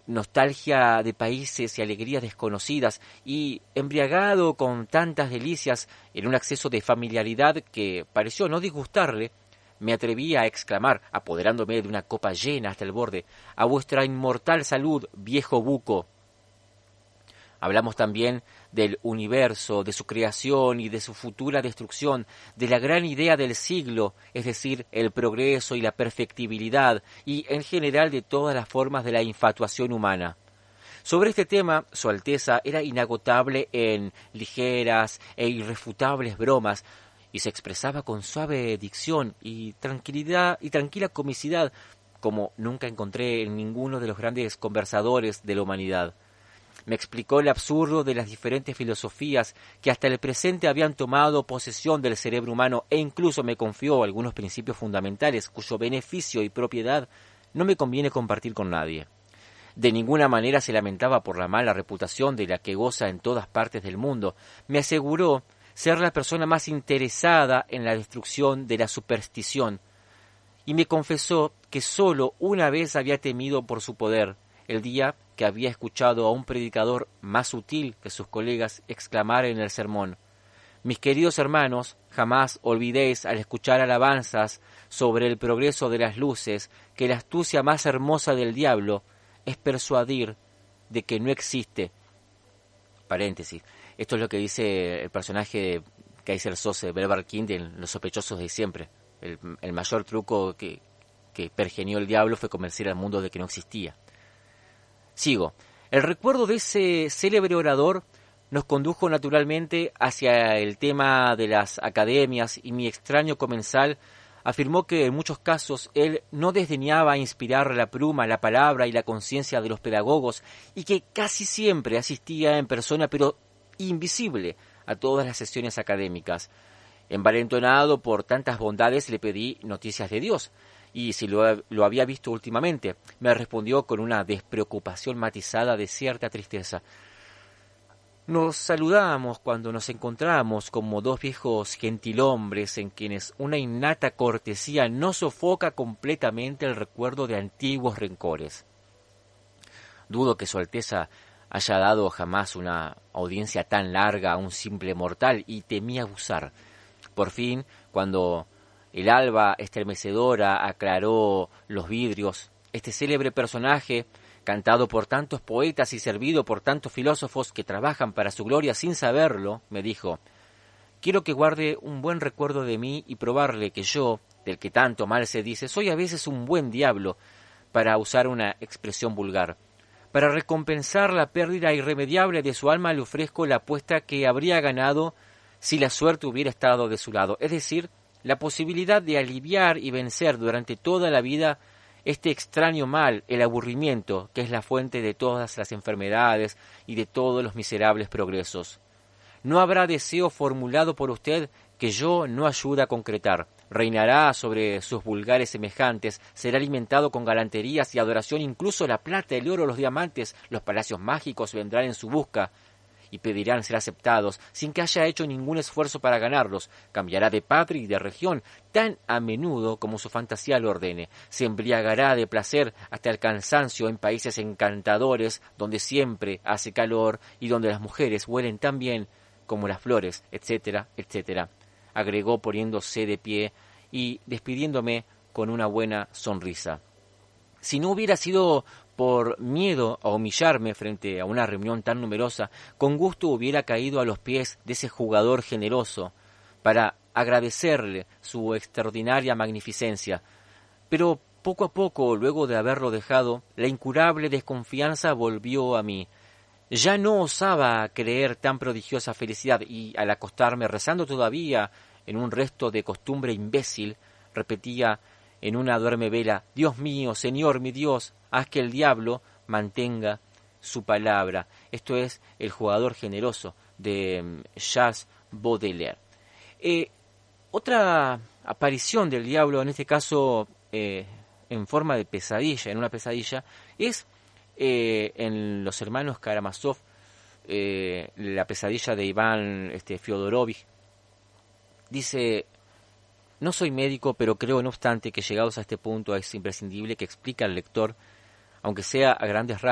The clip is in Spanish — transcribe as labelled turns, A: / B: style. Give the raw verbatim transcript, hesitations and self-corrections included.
A: nostalgia de países y alegrías desconocidas, y embriagado con tantas delicias en un acceso de familiaridad que pareció no disgustarle, me atreví a exclamar, apoderándome de una copa llena hasta el borde: «A vuestra inmortal salud, viejo buco». Hablamos también del universo, de su creación y de su futura destrucción, de la gran idea del siglo, es decir, el progreso y la perfectibilidad, y en general de todas las formas de la infatuación humana. Sobre este tema, Su Alteza era inagotable en ligeras e irrefutables bromas, y se expresaba con suave dicción y tranquilidad y tranquila comicidad, como nunca encontré en ninguno de los grandes conversadores de la humanidad. Me explicó el absurdo de las diferentes filosofías que hasta el presente habían tomado posesión del cerebro humano, e incluso me confió algunos principios fundamentales cuyo beneficio y propiedad no me conviene compartir con nadie. De ninguna manera se lamentaba por la mala reputación de la que goza en todas partes del mundo. Me aseguró ser la persona más interesada en la destrucción de la superstición, y me confesó que sólo una vez había temido por su poder, el día que había escuchado a un predicador más sutil que sus colegas exclamar en el sermón: «Mis queridos hermanos, jamás olvidéis al escuchar alabanzas sobre el progreso de las luces que la astucia más hermosa del diablo es persuadir de que no existe». Paréntesis. Esto es lo que dice el personaje de Kaiser Söze, Belvar King, en Los sospechosos de siempre. El, el mayor truco que, que pergenió el diablo fue convencer al mundo de que no existía. Sigo. El recuerdo de ese célebre orador nos condujo naturalmente hacia el tema de las academias, y mi extraño comensal afirmó que en muchos casos él no desdeñaba inspirar la pluma, la palabra y la conciencia de los pedagogos, y que casi siempre asistía en persona, pero invisible, a todas las sesiones académicas. Envalentonado por tantas bondades, le pedí noticias de Dios, y si lo, lo había visto últimamente. Me respondió con una despreocupación matizada de cierta tristeza. Nos saludamos cuando nos encontramos como dos viejos gentilhombres en quienes una innata cortesía no sofoca completamente el recuerdo de antiguos rencores. Dudo que Su Alteza haya dado jamás una audiencia tan larga a un simple mortal, y temí abusar. Por fin, cuando el alba estremecedora aclaró los vidrios, este célebre personaje, cantado por tantos poetas y servido por tantos filósofos que trabajan para su gloria sin saberlo, me dijo: «Quiero que guarde un buen recuerdo de mí y probarle que yo, del que tanto mal se dice, soy a veces un buen diablo, para usar una expresión vulgar. Para recompensar la pérdida irremediable de su alma le ofrezco la apuesta que habría ganado si la suerte hubiera estado de su lado, es decir, la posibilidad de aliviar y vencer durante toda la vida este extraño mal, el aburrimiento, que es la fuente de todas las enfermedades y de todos los miserables progresos. No habrá deseo formulado por usted que yo no ayude a concretar. Reinará sobre sus vulgares semejantes, será alimentado con galanterías y adoración, incluso la plata, el oro, los diamantes, los palacios mágicos vendrán en su busca y pedirán ser aceptados, sin que haya hecho ningún esfuerzo para ganarlos. Cambiará de patria y de región tan a menudo como su fantasía lo ordene. Se embriagará de placer hasta el cansancio en países encantadores, donde siempre hace calor y donde las mujeres huelen tan bien como las flores, etcétera, etcétera», agregó poniéndose de pie y despidiéndome con una buena sonrisa. Si no hubiera sido por miedo a humillarme frente a una reunión tan numerosa, con gusto hubiera caído a los pies de ese jugador generoso para agradecerle su extraordinaria magnificencia. Pero poco a poco, luego de haberlo dejado, la incurable desconfianza volvió a mí. Ya no osaba creer tan prodigiosa felicidad, y al acostarme, rezando todavía en un resto de costumbre imbécil, repetía en una duerme vela: «Dios mío, Señor mi Dios, haz que el diablo mantenga su palabra». Esto es El jugador generoso, de Charles Baudelaire. Eh, otra aparición del diablo, en este caso eh, en forma de pesadilla, en una pesadilla, es eh, en Los hermanos Karamazov, eh, la pesadilla de Iván este, Fyodorovich. Dice: «No soy médico, pero creo, no obstante, que llegados a este punto es imprescindible que explique al lector, aunque sea a grandes rasgos,